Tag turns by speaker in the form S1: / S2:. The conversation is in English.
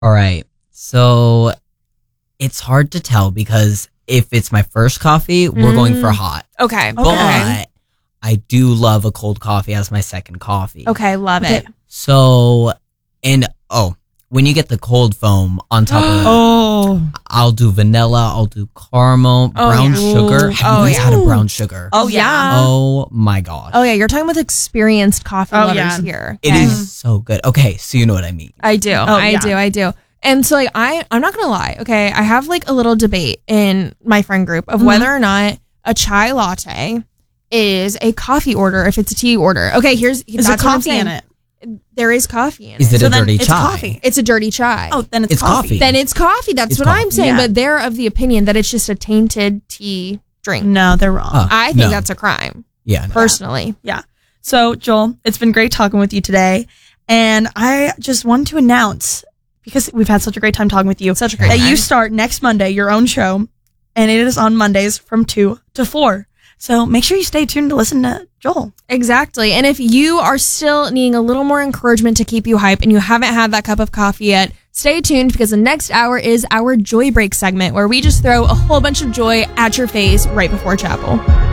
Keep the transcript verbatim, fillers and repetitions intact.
S1: All right. So it's hard to tell because if it's my first coffee, we're
S2: Mm.
S1: going for hot.
S2: Okay.
S1: But
S2: Okay.
S1: I do love a cold coffee as my second coffee.
S2: Okay, love
S3: Okay.
S2: it.
S1: So, and oh, when you get the cold foam on top of it,
S3: Oh.
S1: I'll do vanilla, I'll do caramel,
S2: Oh,
S1: brown
S2: yeah.
S1: sugar. Have
S2: Oh,
S1: you guys
S2: yeah.
S1: had a brown sugar?
S3: Oh, yeah.
S1: Oh my gosh.
S2: Oh yeah, you're talking with experienced coffee
S3: Oh,
S2: lovers
S3: yeah.
S2: here.
S1: It
S2: okay?
S1: is so good. Okay, so you know what I mean.
S2: I do.
S3: Oh,
S2: I
S3: yeah.
S2: do. I do. And so like I I'm not gonna lie, okay? I have like a little debate in my friend group of
S3: Mhm.
S2: whether or not a chai latte is a coffee order if it's a tea order. Okay, here's
S3: Is there
S2: that's what I'm
S3: coffee in
S2: saying.
S3: it?
S2: There is coffee in
S1: Is
S2: it.
S1: it
S3: So
S1: a
S3: then
S1: dirty
S3: it's
S1: chai?
S3: coffee.
S2: It's a dirty chai.
S3: Oh, then it's,
S1: It's
S3: coffee.
S1: coffee.
S2: Then it's coffee. That's
S1: It's
S2: what I'm
S1: coffee.
S2: saying.
S3: Yeah.
S2: But they're of the opinion that it's just a tainted tea drink.
S3: No, they're wrong.
S1: Huh.
S2: I think
S1: No.
S2: that's a crime,
S1: Yeah. no.
S2: personally.
S3: Yeah. So, Joel, it's been great talking with you today. And I just wanted to announce, because we've had such a great time talking with you,
S2: Such a great
S3: that
S2: time.
S3: you start next Monday your own show, and it is on Mondays from two to four. So make sure you stay tuned to listen to Joel.
S2: Exactly. And if you are still needing a little more encouragement to keep you hype and you haven't had that cup of coffee yet, stay tuned because the next hour is our Joy Break segment where we just throw a whole bunch of joy at your face right before chapel.